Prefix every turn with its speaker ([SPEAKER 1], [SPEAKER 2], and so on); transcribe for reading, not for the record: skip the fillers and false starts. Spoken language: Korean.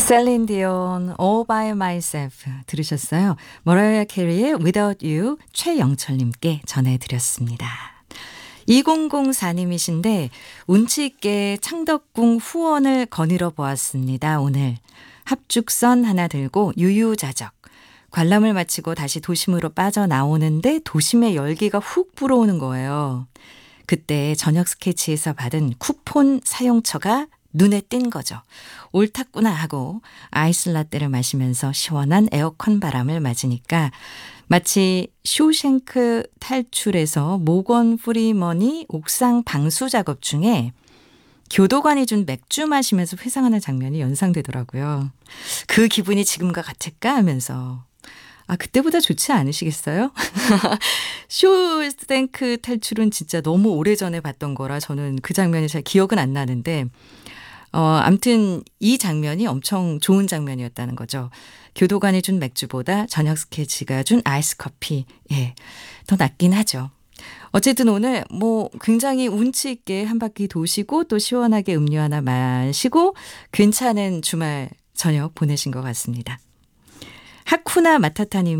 [SPEAKER 1] 셀린 디온 All by Myself 들으셨어요? 머라이어 캐리의 Without You 최영철님께 전해드렸습니다. 2004님이신데 운치 있게 창덕궁 후원을 거닐어 보았습니다. 오늘 합죽선 하나 들고 유유자적 관람을 마치고 다시 도심으로 빠져나오는데 도심의 열기가 훅 불어오는 거예요. 그때 저녁 스케치에서 받은 쿠폰 사용처가 눈에 띈 거죠. 옳았구나 하고 아이스 라떼를 마시면서 시원한 에어컨 바람을 맞으니까 마치 쇼생크 탈출에서 모건 프리먼이 옥상 방수 작업 중에 교도관이 준 맥주 마시면서 회상하는 장면이 연상되더라고요. 그 기분이 지금과 같을까 하면서 그때보다 좋지 않으시겠어요? 쇼생크 탈출은 진짜 너무 오래전에 봤던 거라 저는 그 장면이 잘 기억은 안 나는데 아무튼 이 장면이 엄청 좋은 장면이었다는 거죠. 교도관이 준 맥주보다 저녁 스케치가 준 아이스 커피, 더 낫긴 하죠. 어쨌든 오늘 굉장히 운치 있게 한 바퀴 도시고 또 시원하게 음료 하나 마시고 괜찮은 주말 저녁 보내신 것 같습니다. 하쿠나 마타타님